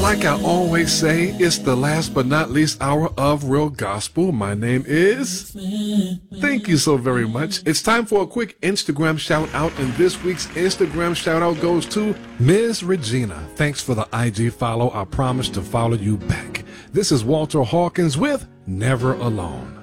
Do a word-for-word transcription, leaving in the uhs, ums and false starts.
Like I always say, it's the last but not least hour of Real Gospel. My name is... Thank you so very much. It's time for a quick Instagram shout out, and this week's Instagram shout out goes to Miz Regina. Thanks for the I G follow. I promise to follow you back. This is Walter Hawkins with Never Alone.